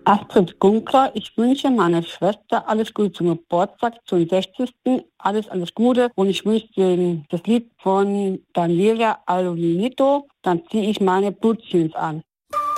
Astrid Gunkler, ich wünsche meiner Schwester alles Gute zum Geburtstag, zum 60. Alles Gute und ich wünsche das Lied von Daniela Alonito, dann ziehe ich meine Blutjeans an.